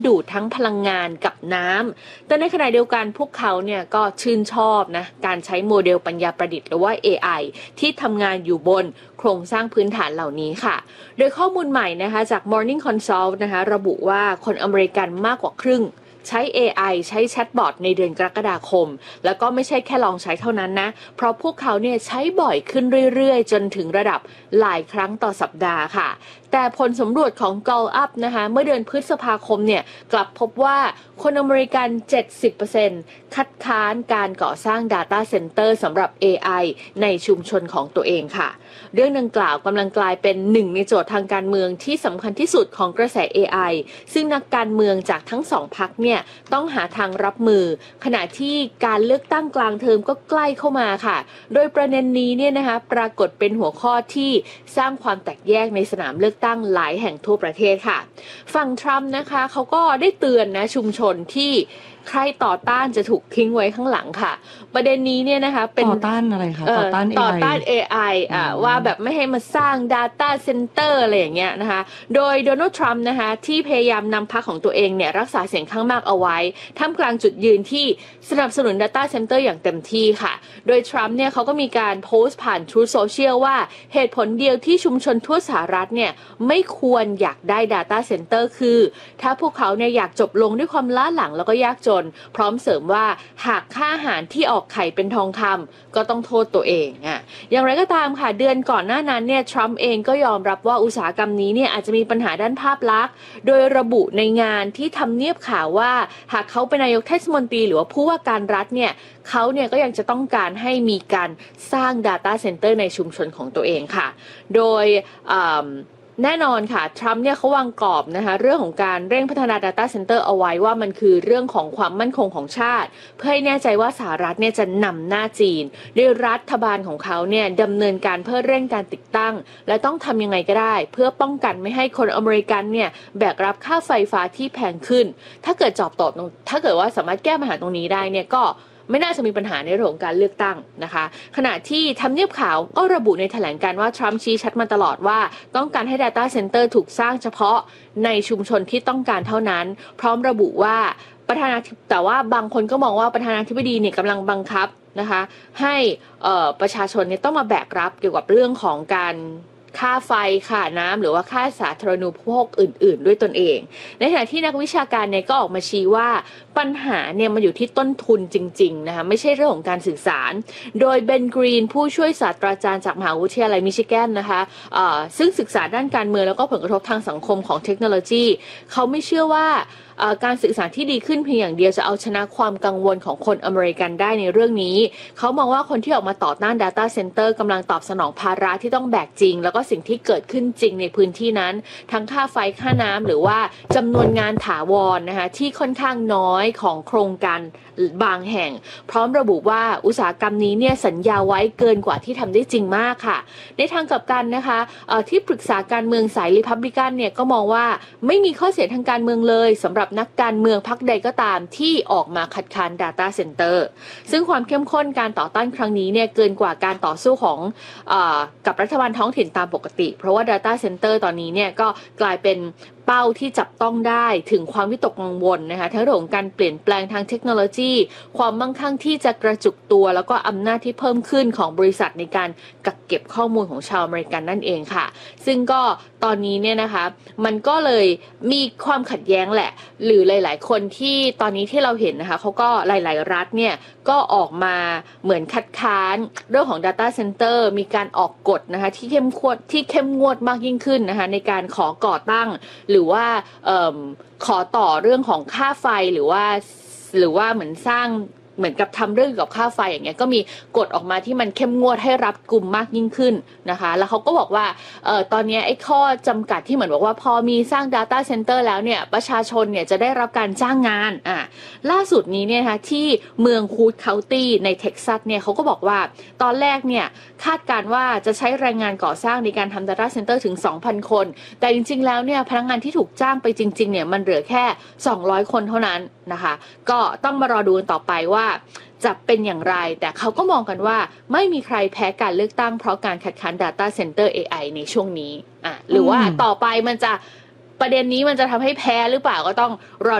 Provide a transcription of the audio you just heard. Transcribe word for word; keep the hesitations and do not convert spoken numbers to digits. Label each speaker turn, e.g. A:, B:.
A: ดูดทั้งพลังงานกับน้ำแต่ในขณะเดียวกันพวกเขาเนี่ยก็ชื่นชอบนะการใช้โมเดลปัญญาประดิษฐ์หรือว่า เอ ไอ ที่ทำงานอยู่บนโครงสร้างพื้นฐานเหล่านี้ค่ะโดยข้อมูลใหม่นะคะจาก Morning Consult นะคะระบุว่าคนอเมริกันมากกว่าครึ่งใช้ เอ ไอ ใช้แชทบอทในเดือนกรกฎาคมแล้วก็ไม่ใช่แค่ลองใช้เท่านั้นนะเพราะพวกเขาเนี่ยใช้บ่อยขึ้นเรื่อยๆจนถึงระดับหลายครั้งต่อสัปดาห์ค่ะแต่ผลสำรวจของ Gallup นะคะเมื่อเดือนพฤษภาคมเนี่ยกลับพบว่าคนอเมริกัน เจ็ดสิบเปอร์เซ็นต์ คัดค้านการก่อสร้าง Data Center สำหรับ เอ ไอ ในชุมชนของตัวเองค่ะเรื่องดังกล่าวกำลังกลายเป็นหนึ่งในโจทย์ทางการเมืองที่สำคัญที่สุดของกระแส เอ ไอ ซึ่งนักการเมืองจากทั้งสองพรรคเนี่ยต้องหาทางรับมือขณะที่การเลือกตั้งกลางเทอมก็ใกล้เข้ามาค่ะโดยประเด็นนี้เนี่ยนะคะปรากฏเป็นหัวข้อที่สร้างความแตกแยกในสนามเลือกตั้งหลายแห่งทั่วประเทศค่ะฝั่งทรัมป์นะคะเขาก็ได้เตือนนะชุมชนที่ใครต่อต้านจะถูกทิ้งไว้ข้างหลังค่ะประเด็นนี้เนี่ยนะคะเป็น
B: ต่อต้านอะไรคะต่อต้าน เอ ไอ
A: ต่อต้าน เอ ไอ อ่ะว่าแบบไม่ให้มาสร้าง Data Center อะไรอย่างเงี้ยนะคะโดยโดนัลด์ทรัมป์นะคะที่พยายามนำพรรคของตัวเองเนี่ยรักษาเสียงข้างมากเอาไว้ท่ามกลางจุดยืนที่สนับสนุน Data Center อย่างเต็มที่ค่ะโดยทรัมป์เนี่ยเขาก็มีการโพสต์ผ่าน Truth Social ว่าเหตุผลเดียวที่ชุมชนทั่วสหรัฐเนี่ยไม่ควรอยากได้ Data Center คือถ้าพวกเขาเนี่ยอยากจบลงด้วยความล้าหลังแล้วก็ยากจนพร้อมเสริมว่าหากค่าอาหารที่ออกไข่เป็นทองคำก็ต้องโทษตัวเองอ่ะอย่างไรก็ตามค่ะเดือนก่อนหน้านั้นเนี่ยทรัมป์เองก็ยอมรับว่าอุตสาหกรรมนี้เนี่ยอาจจะมีปัญหาด้านภาพลักษณ์โดยระบุในงานที่ทำเนียบข่าวว่าหากเขาเป็นนายกเทศมนตรีหรือว่าผู้ว่าการรัฐเนี่ยเขาเนี่ยก็ยังจะต้องการให้มีการสร้าง Data Center ในชุมชนของตัวเองค่ะโดยแน่นอนค่ะทรัมป์เนี่ยเขาวางกรอบนะคะเรื่องของการเร่งพัฒนา Data Center เอาไว้ว่ามันคือเรื่องของความมั่นคงของชาติเพื่อให้แน่ใจว่าสหรัฐเนี่ยจะนำหน้าจีนโดยรัฐบาลของเขาเนี่ยดำเนินการเพื่อเร่งการติดตั้งและต้องทำยังไงก็ได้เพื่อป้องกันไม่ให้คนอเมริกันเนี่ยแบกรับค่าไฟฟ้าที่แพงขึ้นถ้าเกิดจอบตอบถ้าเกิดว่าสามารถแก้ปัญหาตรงนี้ได้เนี่ยก็ไม่น่าจะมีปัญหาในเรื่องของการเลือกตั้งนะคะขณะที่ทำเนียบข่าวก็ระบุในแถลงการว่าทรัมป์ชี้ชัดมาตลอดว่าต้องการให้ Data Center ถูกสร้างเฉพาะในชุมชนที่ต้องการเท่านั้นพร้อมระบุว่าประธานาธิบดีแต่ว่าบางคนก็มองว่าประธานาธิบดีเนี่ยกำลังบังคับนะคะให้ประชาชนเนี่ยต้องมาแบกรับเกี่ยวกับเรื่องของการค่าไฟค่าน้ำหรือว่าค่าสาธารณูปโภคอื่นๆด้วยตนเองในขณะที่นักวิชาการเนี่ยก็ออกมาชี้ว่าปัญหาเนี่ยมันอยู่ที่ต้นทุนจริงๆนะคะไม่ใช่เรื่องของการสื่อสารโดยเบนกรีนผู้ช่วยศาสตราจารย์จากมหาวิทยาลัยมิชิแกนนะคะซึ่งศึกษาด้านการเมืองแล้วก็ผลกระทบทางสังคมของเทคโนโลยีเขาไม่เชื่อว่าการสื่อสารที่ดีขึ้นเพียงอย่างเดียวจะเอาชนะความกังวลของคนอเมริกันได้ในเรื่องนี้เขามองว่าคนที่ออกมาต่อต้าน Data Center กำลังตอบสนองภาระที่ต้องแบกจริงแล้วก็สิ่งที่เกิดขึ้นจริงในพื้นที่นั้นทั้งค่าไฟค่าน้ำหรือว่าจำนวนงานถาวรนะคะที่ค่อนข้างน้อยของโครงการบางแห่งพร้อมระบุว่าอุตสาหกรรมนี้เนี่ยสัญญาไว้เกินกว่าที่ทำได้จริงมากค่ะในทางกลับกันนะคะที่ปรึกษาการเมืองสายริพับลิกันเนี่ยก็มองว่าไม่มีข้อเสียทางการเมืองเลยสำหรับนักการเมืองพรรคใดก็ตามที่ออกมาคัดค้าน Data Center ซึ่งความเข้มข้นการต่อต้านครั้งนี้เนี่ยเกินกว่าการต่อสู้ของเอ่อกับรัฐบาลท้องถิ่นตามปกติเพราะว่า Data Center ตอนนี้เนี่ยก็กลายเป็นเป้าที่จับต้องได้ถึงความวิตกกังวลนะคะทั้งเรื่องของการเปลี่ยนแปลงทางเทคโนโลยีความมั่งคั่งที่จะกระจุกตัวแล้วก็อำนาจที่เพิ่มขึ้นของบริษัทในการกักเก็บข้อมูลของชาวอเมริกันนั่นเองค่ะซึ่งก็ตอนนี้เนี่ยนะคะมันก็เลยมีความขัดแย้งแหละหรือหลายๆคนที่ตอนนี้ที่เราเห็นนะคะเขาก็หลายๆรัฐเนี่ยก็ออกมาเหมือนคัดค้านเรื่องของ Data Center มีการออกกฎนะคะที่เข้มข้นที่เข้มงวดมากยิ่งขึ้นนะคะในการขอก่อตั้งหรือว่าเอ่อขอต่อเรื่องของค่าไฟหรือว่าหรือว่าเหมือนสร้างเหมือนกับทำเรื่องเกี่ยวกับค่าไฟอย่างเงี้ยก็มีกฎออกมาที่มันเข้มงวดให้รัดกุมมากยิ่งขึ้นนะคะแล้วเขาก็บอกว่าเอ่อตอนนี้ไอ้ข้อจำกัดที่เหมือนบอกว่าพอมีสร้าง Data Center แล้วเนี่ยประชาชนเนี่ยจะได้รับการจ้างงานอ่ะล่าสุดนี้เนี่ยนะคะที่เมืองฮูดเคานตี้ในเท็กซัสเนี่ยเขาก็บอกว่าตอนแรกเนี่ยคาดการว่าจะใช้แรงงานก่อสร้างในการทำ Data Center ถึง สองพัน คนแต่จริงๆแล้วเนี่ยพนักงานที่ถูกจ้างไปจริงๆเนี่ยมันเหลือแค่สองร้อยคนเท่านั้นนะคะก็ต้องมารอดูกันต่อไปว่าจะเป็นอย่างไรแต่เขาก็มองกันว่าไม่มีใครแพ้การเลือกตั้งเพราะการคัดค้าน Data Center เอ ไอ ในช่วงนี้อ่ะหรือว่าต่อไปมันจะประเด็นนี้มันจะทำให้แพ้หรือเปล่าก็ต้องรอ